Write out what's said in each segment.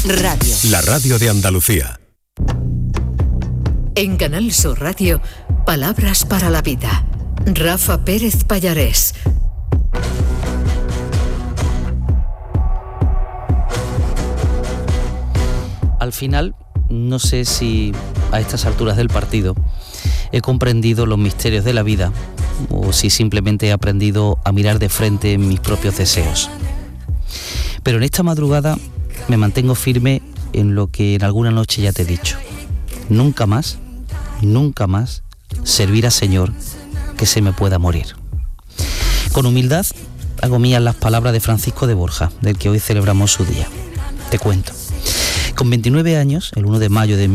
Radio. La radio de Andalucía. En Canal Sur Radio, Palabras para la Vida. Rafa Pérez Pallarés. Al final, no sé si a estas alturas del partido he comprendido los misterios de la vida o si simplemente he aprendido a mirar de frente mis propios deseos. Pero en esta madrugada me mantengo firme en lo que en alguna noche ya te he dicho. Nunca más servir al Señor que se me pueda morir. Con humildad hago mías las palabras de Francisco de Borja, del que hoy celebramos su día. Te cuento. Con 29 años, el 1 de mayo de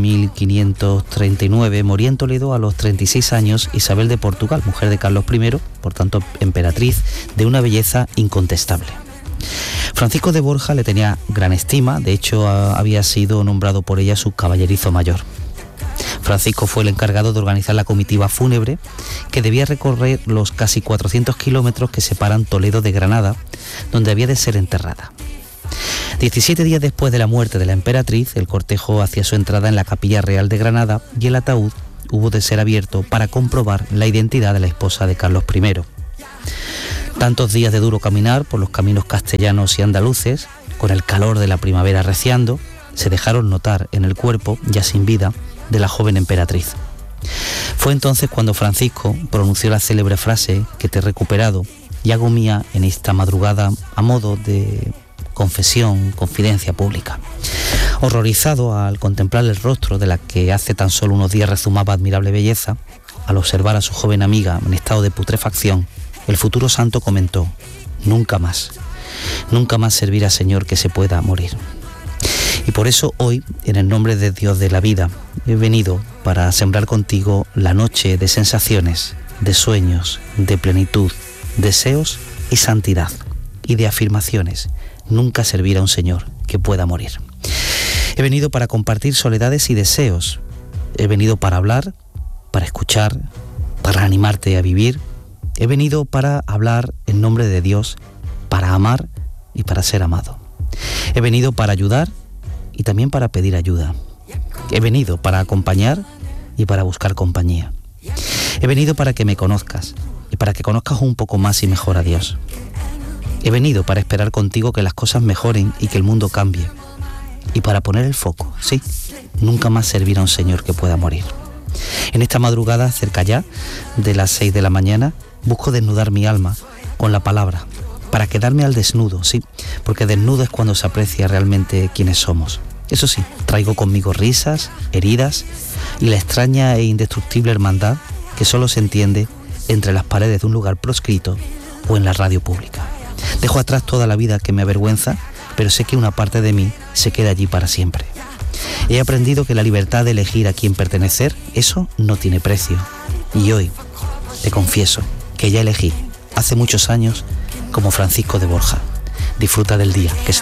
1539, moría en Toledo a los 36 años Isabel de Portugal, mujer de Carlos I, por tanto emperatriz de una belleza incontestable. Francisco de Borja le tenía gran estima, de hecho había sido nombrado por ella su caballerizo mayor. Francisco fue el encargado de organizar la comitiva fúnebre que debía recorrer los casi 400 kilómetros que separan Toledo de Granada, donde había de ser enterrada. 17 días después de la muerte de la emperatriz, el cortejo hacía su entrada en la Capilla Real de Granada y el ataúd hubo de ser abierto para comprobar la identidad de la esposa de Carlos I. Tantos días de duro caminar por los caminos castellanos y andaluces, con el calor de la primavera arreciando, se dejaron notar en el cuerpo, ya sin vida, de la joven emperatriz. Fue entonces cuando Francisco pronunció la célebre frase que te he recuperado y hago mía en esta madrugada a modo de confesión, confidencia pública. Horrorizado al contemplar el rostro de la que hace tan solo unos días rezumaba admirable belleza, al observar a su joven amiga en estado de putrefacción, el futuro santo comentó: nunca más servir al Señor que se pueda morir. Y por eso hoy, en el nombre de Dios de la vida, he venido para sembrar contigo la noche de sensaciones, de sueños, de plenitud, deseos y santidad, y de afirmaciones: nunca servir a un Señor que pueda morir. He venido para compartir soledades y deseos. He venido para hablar, para escuchar, para animarte a vivir. He venido para hablar en nombre de Dios, para amar y para ser amado. He venido para ayudar y también para pedir ayuda. He venido para acompañar y para buscar compañía. He venido para que me conozcas y para que conozcas un poco más y mejor a Dios. He venido para esperar contigo que las cosas mejoren y que el mundo cambie. Y para poner el foco, sí, nunca más servir a un Señor que pueda morir. En esta madrugada, cerca ya de las 6 de la mañana, busco desnudar mi alma con la palabra, para quedarme al desnudo, sí, porque desnudo es cuando se aprecia realmente quiénes somos. Eso sí, traigo conmigo risas, heridas y la extraña e indestructible hermandad que solo se entiende entre las paredes de un lugar proscrito o en la radio pública. Dejo atrás toda la vida que me avergüenza, pero sé que una parte de mí se queda allí para siempre. He aprendido que la libertad de elegir a quién pertenecer, eso no tiene precio. Y hoy te confieso que ya elegí, hace muchos años, como Francisco de Borja. Disfruta del día que se